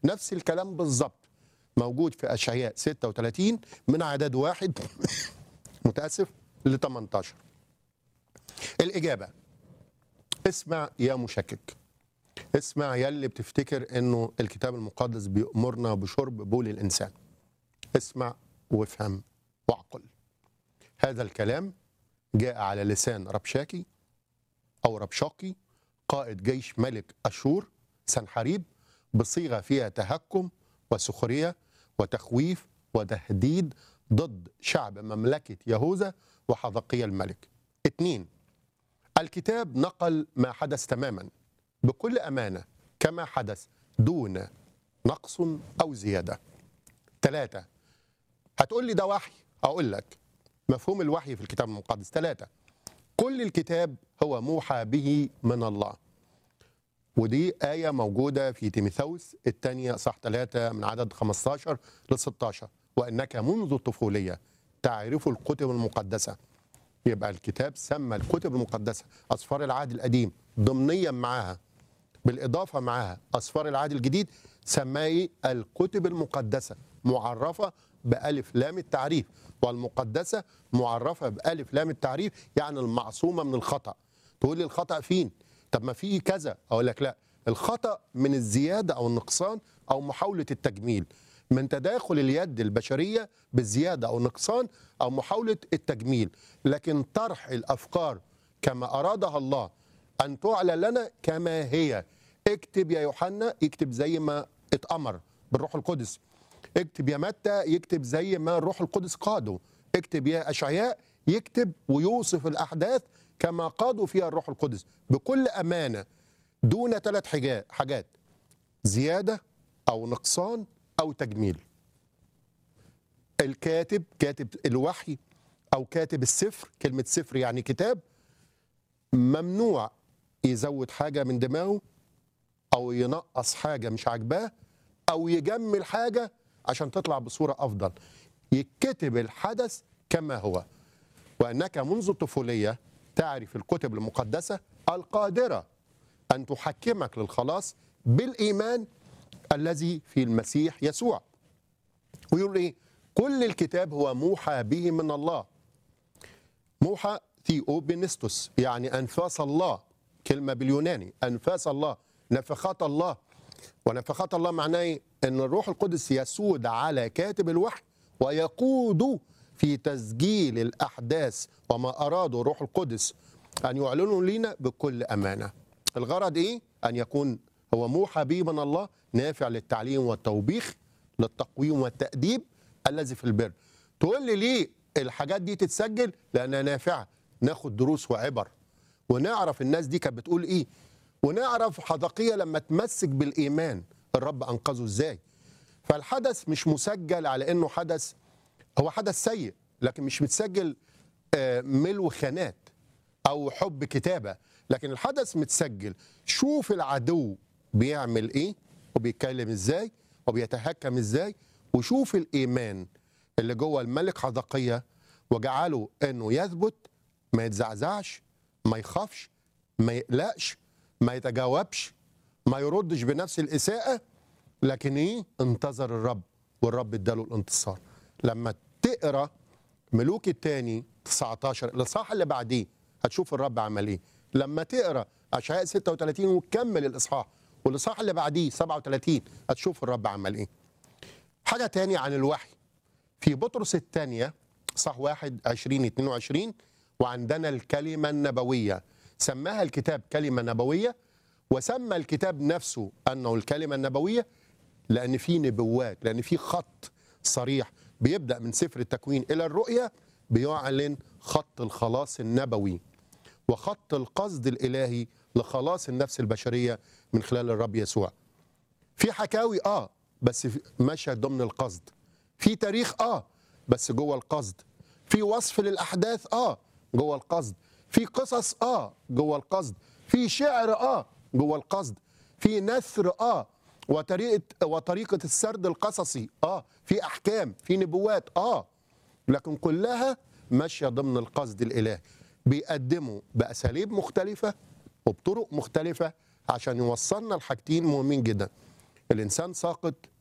نفس الكلام بالظبط موجود في اشعياء 36 من عدد 1 متاسف ل 18. الاجابه: اسمع يا مشكك، اسمع يا اللي بتفتكر انه الكتاب المقدس بيأمرنا بشرب بول الانسان. اسمع وافهم واعقل. هذا الكلام جاء على لسان ربشاكي او ربشاقي قائد جيش ملك اشور سنحريب بصيغه فيها تهكم وسخريه وتخويف وتهديد ضد شعب مملكه يهوذا وحذقيا الملك. 2. الكتاب نقل ما حدث تماما بكل امانه كما حدث دون نقص او زياده. 3. هتقول لي ده وحي، اقول لك مفهوم الوحي في الكتاب المقدس. 3. كل الكتاب هو موحى به من الله، ودي آية موجودة في تيموثاوس الثانية صح 3 من عدد 15 ل 16. وإنك منذ الطفولية تعرف الكتب المقدسة. يبقى الكتاب سمى الكتب المقدسة أسفار العهد القديم ضمنيا معاها، بالإضافة معاها أسفار العهد الجديد، سماه الكتب المقدسة معرفة بألف لام التعريف، والمقدسة معرفة بألف لام التعريف، يعني المعصومة من الخطأ. تقول لي الخطأ فين؟ طب ما في كذا، أقول لك لا، الخطأ من الزيادة أو النقصان أو محاولة التجميل، من تداخل اليد البشرية بالزيادة أو النقصان أو محاولة التجميل. لكن طرح الأفكار كما أرادها الله أن تعلى لنا كما هي. اكتب يا يوحنا، يكتب زي ما اتأمر بالروح القدس. اكتب يا متى، يكتب زي ما الروح القدس قاده. اكتب يا أشعياء، يكتب ويوصف الأحداث كما قادوا فيها الروح القدس بكل أمانة، دون 3 حاجات: زيادة أو نقصان أو تجميل. الكاتب، كاتب الوحي أو كاتب السفر، كلمة سفر يعني كتاب، ممنوع يزود حاجة من دماغه أو ينقص حاجة مش عاجباه أو يجمل حاجة عشان تطلع بصورة أفضل. يكتب الحدث كما هو. وأنك منذ الطفولية تعرف الكتب المقدسة القادرة أن تحكمك للخلاص بالإيمان الذي في المسيح يسوع. ويقول إيه؟ كل الكتاب هو موحى به من الله. موحى ثيو بنستوس يعني أنفاس الله، كلمة باليوناني أنفاس الله، نفخات الله. ونفخات الله معناه إيه؟ أن الروح القدس يسود على كاتب الوحي ويقود في تسجيل الأحداث وما أراده الروح القدس أن يعلنوا لنا بكل أمانة. الغرض إيه؟ أن يكون هو موحى به من الله، نافع للتعليم والتوبيخ، للتقويم والتأديب الذي في البر. تقول لي ليه الحاجات دي تتسجل؟ لأنها نافعة، ناخد دروس وعبر ونعرف الناس دي كانت بتقول إيه، ونعرف حذقية لما تمسك بالإيمان الرب أنقذه إزاي. فالحدث مش مسجل على إنه حدث، هو حدث سيء لكن مش متسجل ملو خانات أو حب كتابة، لكن الحدث متسجل. شوف العدو بيعمل إيه وبيتكلم إزاي وبيتهكم إزاي، وشوف الإيمان اللي جوه الملك حذقية وجعله إنه يثبت، ما يتزعزعش، ما يخافش، ما يقلقش، ما يتجاوبش، ما يردش بنفس الإساءة، لكن إيه؟ انتظر الرب والرب اداله الانتصار. لما تقرأ ملوك الثاني 19 الإصحاح اللي بعديه هتشوف الرب عمل إيه. لما تقرأ أشعياء 36 وتكمل الإصحاح والإصحاح اللي بعديه 37 هتشوف الرب عمل إيه. حاجة تانية عن الوحي في بطرس الثانية صح 1:20-22: وعندنا الكلمة النبوية. سماها الكتاب كلمة نبوية، وسمى الكتاب نفسه أنه الكلمة النبوية لأن في نبوات، لأن في خط صريح بيبدأ من سفر التكوين إلى الرؤية، بيعلن خط الخلاص النبوي وخط القصد الإلهي لخلاص النفس البشرية من خلال الرب يسوع. في حكاوي بس ماشية ضمن القصد، في تاريخ بس جوه القصد، في وصف للأحداث جوه القصد، في قصص جوه القصد، في شعر جوه القصد، في نثر وطريقة السرد القصصي في أحكام، في نبوات لكن كلها ماشية ضمن القصد الإلهي. بيقدموا بأساليب مختلفة وبطرق مختلفة عشان يوصلنا لحاجتين مهمين جدا: الانسان ساقط